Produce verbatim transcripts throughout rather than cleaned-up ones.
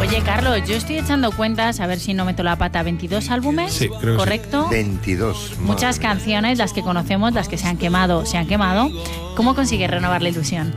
Oye, Carlos, yo estoy echando cuentas, a ver si no meto la pata, veintidós álbumes, sí, creo que ¿correcto? Sí. veintidós. Muchas madre. canciones, las que conocemos, las que se han quemado, se han quemado. ¿Cómo consigues renovar la ilusión?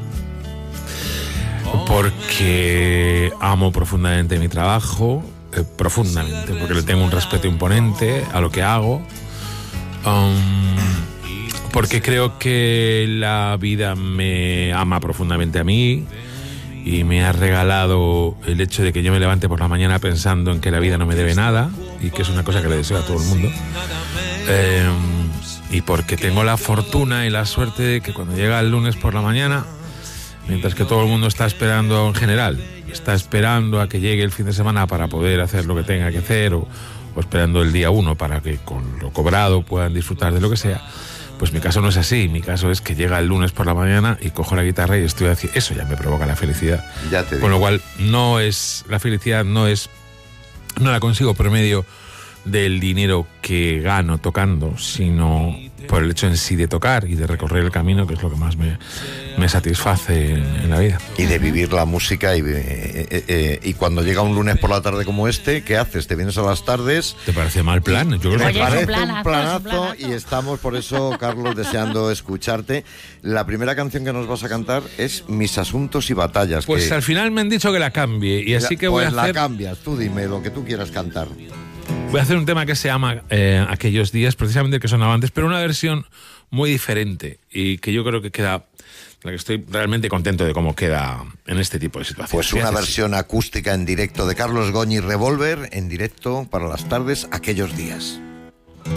Porque amo profundamente mi trabajo, eh, profundamente, porque le tengo un respeto imponente a lo que hago. Um, porque creo que la vida me ama profundamente a mí y me ha regalado el hecho de que yo me levante por la mañana pensando en que la vida no me debe nada y que es una cosa que le deseo a todo el mundo. Eh, y porque tengo la fortuna y la suerte de que cuando llega el lunes por la mañana, mientras que todo el mundo está esperando en general, está esperando a que llegue el fin de semana para poder hacer lo que tenga que hacer o, o esperando el día uno para que con lo cobrado puedan disfrutar de lo que sea, pues mi caso no es así. Mi caso es que llega el lunes por la mañana y cojo la guitarra y estoy haciendo... Eso ya me provoca la felicidad. Ya te digo. Con lo cual, no es... La felicidad no es... No la consigo por medio del dinero que gano tocando, sino por el hecho en sí de tocar y de recorrer el camino, que es lo que más me, me satisface en, en la vida. Y de vivir la música y, eh, eh, eh, y cuando llega un lunes por la tarde como este, ¿qué haces? ¿Te vienes a las tardes? ¿Te parece mal plan? Yo creo Me Oye, que es un parece planazo, un planazo, es un planazo. y estamos por eso, Carlos, deseando escucharte. La primera canción que nos vas a cantar es Mis asuntos y batallas. Pues que, al final me han dicho que la cambie y así que voy pues a hacer... la cambias, tú dime lo que tú quieras cantar. Voy a hacer un tema que se llama eh, Aquellos días, precisamente el que sonaba antes, pero una versión muy diferente y que yo creo que queda, la que estoy realmente contento de cómo queda en este tipo de situaciones. Pues una Fíjate, versión acústica en directo de Carlos Goñi Revolver, en directo para las tardes, Aquellos días.